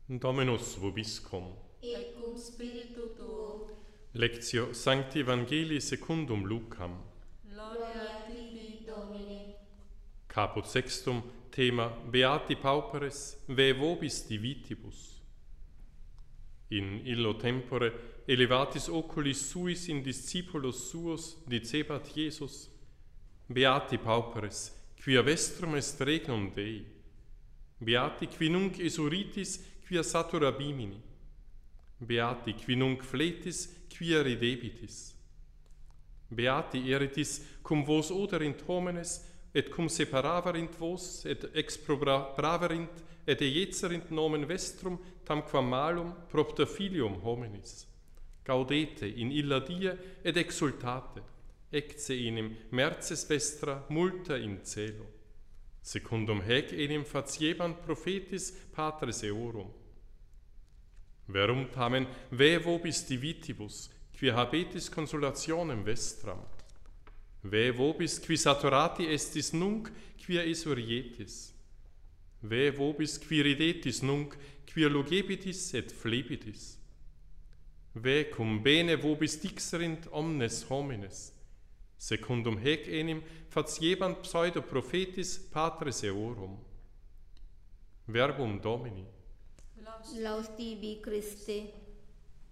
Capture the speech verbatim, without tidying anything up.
Dominus vobiscum. Et cum spiritu tuo. Lectio Sancti Evangelii secundum Lucam. Gloria tibi, Domine. Caput sextum, thema Beati pauperes, ve vobis divitibus. In illo tempore elevatis oculis suis in discipulos suos dicebat Iesus: Beati pauperes, quia vestrum est regnum Dei. Beati qui nunc esuritis, quia satura bimini. Beati qui nunc fletis, quia ridebitis. Beati eritis cum vos oderint homines, et cum separaverint vos, et exprobraverint, et eiezerint nomen vestrum, tamquam malum propter filium hominis. Gaudete in illa die, et exultate, ecce enim merces vestra multa in celo. Secundum hec enim faciebant prophetis patres eorum. Verum tamen ve vobis divitibus, quia habetis consolationem vestram. Ve vobis qui saturati estis nunc, quia esurietis. Ve vobis qui ridetis nunc, quia logebitis et flebitis. Ve cum bene vobis dixerint omnes homines. Secundum hec enim faciebant pseudo prophetis patres eorum. Verbum Domini. Laus tibi, Christe.